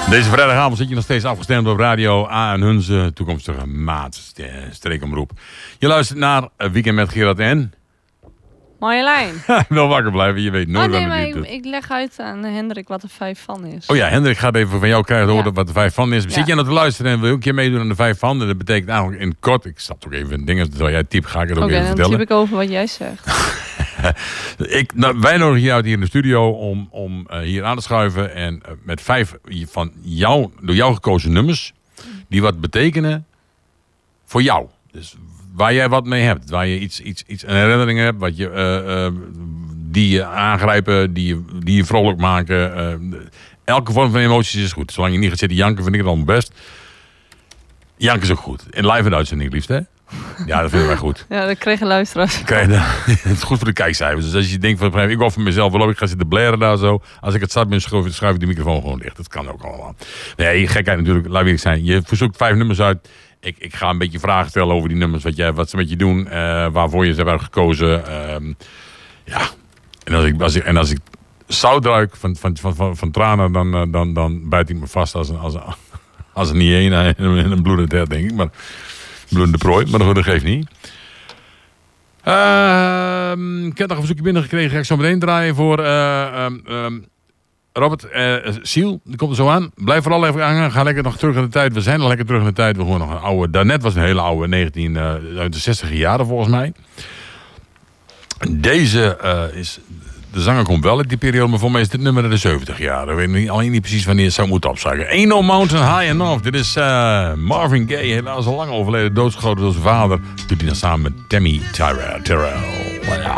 Deze vrijdagavond zit je nog steeds afgestemd op Radio A en Hunze, toekomstige maat, streekomroep. Je luistert naar Weekend met Gerard en... Marjolein. Wel wakker blijven, je weet nooit nee, wat maar het doet. ik leg uit aan Hendrik wat er 5 van is. Oh ja, Hendrik gaat even van jou krijgen horen wat de 5 van is. Ja. Zit jij nou te luisteren en wil je een keer meedoen aan de 5 van? Dat betekent eigenlijk in kort, ik zat ook even in dingen, terwijl jij typt, ga ik het ook even vertellen. Oké, dan typ ik over wat jij zegt. Wij nodigen je uit hier in de studio om hier aan te schuiven en met 5 van jou, door jou gekozen nummers, die wat betekenen voor jou. Dus waar jij wat mee hebt, waar je iets een herinnering hebt, wat je, die je aangrijpen, die je vrolijk maken. Elke vorm van emoties is goed. Zolang je niet gaat zitten janken, vind ik het allemaal best. Janken is ook goed. In live en uitzending liefst, hè? Ja, dat vinden wij goed. Ja, dat kregen luisteraars. Het is goed voor de kijkcijfers. Dus als je denkt van, ik wil voor mezelf wel op, ik ga zitten blaren daar zo. Als ik het zat ben, schuif ik de microfoon gewoon dicht. Dat kan ook allemaal. Nee, gekheid natuurlijk, laat ik zijn. Je verzoekt 5 nummers uit. Ik ga een beetje vragen stellen over die nummers, wat ze met je doen, waarvoor je ze hebben gekozen. Ja, en als ik zout ruik van tranen, dan bijt ik me vast als een hyena in een bloedend hert, denk ik. Maar bloedende prooi, maar dat geeft niet. Ik heb nog een verzoekje binnengekregen, ga ik zo meteen draaien voor Robert. Siel, die komt er zo aan. Blijf vooral even hangen, ga lekker nog terug in de tijd. We zijn al lekker terug in de tijd. We gewoon nog een oude, daarnet was een hele oude, uit de 60 jaren volgens mij. Deze is... De zanger komt wel uit die periode, maar voor mij is dit nummer de 70 jaar. Ik weet alleen niet precies wanneer het zou moeten opzagen. Ain't No Mountain High Enough. Dit is Marvin Gaye, helaas al lang overleden, doodgeschoten door zijn vader. Doet hij dan samen met Tammy Terrell. Ja.